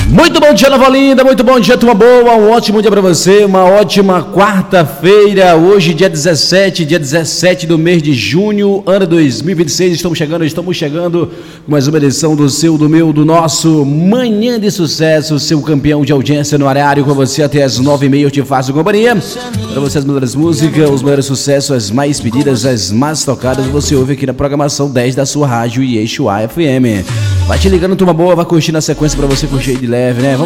Muito bom dia, Nova Linda, muito bom dia, turma boa, um ótimo dia para você, uma ótima quarta-feira, hoje dia 17 do mês de junho, ano 2026, estamos chegando com mais uma edição do seu, do meu, do nosso Manhã de Sucesso, seu campeão de audiência no horário, com você até as 9h30, eu te faço companhia, para você as melhores músicas, os melhores sucessos, as mais pedidas, as mais tocadas, você ouve aqui na programação 10 da sua rádio e Eixo A FM. Vai te ligando, turma boa, vai curtir na sequência pra você curtir aí de leve, né?